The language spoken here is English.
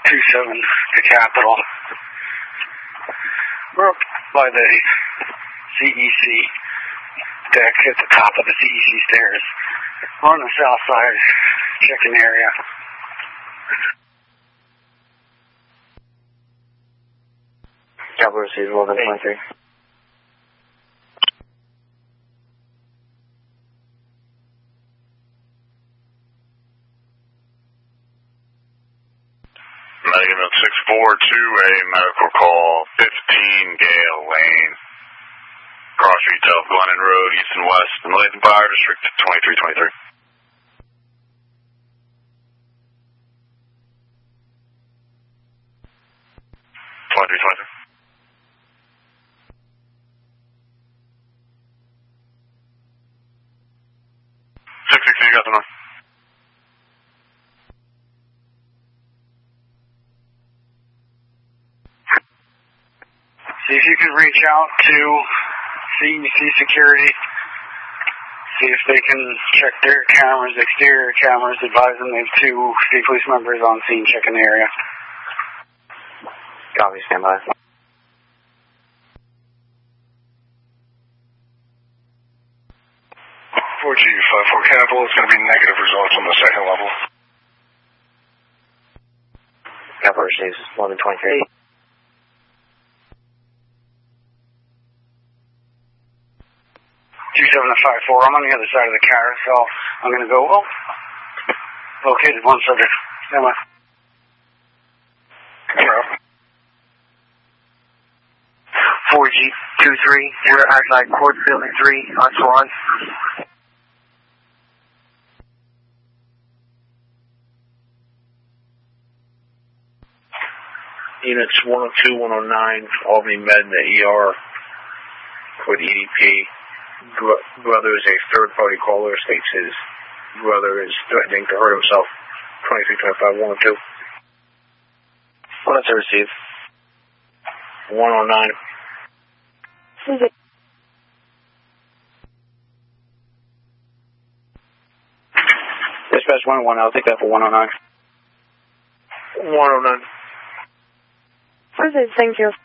27 to Capitol. We're up by the CEC deck at the top of the CEC stairs. We're on the south side check-in area. Capitol receives 1123. Negative 642, a medical call, 15 Gale Lane, cross retail, Glennon Road, east and west, in Lathan Fire District, 2323. You got the number. See if you can reach out to CEC Security, see if they can check their cameras, exterior cameras, advise them they have 2 state police members on scene checking the area. Copy, stand by. 4G54 Capitol is going to be negative results on the second level. Capitol receives 1123. 2754, I'm on the other side of the carousel. I'm going to go, located 1 subject. Stand by. 4G23, we're outside Court Building 3 on Swan. Units 102, 109, Albany Med in the ER for the EDP. Brother is a third-party caller, states his brother is threatening to hurt himself. 2325, 102. What's to receive? 109. Dispatch 101, I'll take that for 109. 109. Thank you.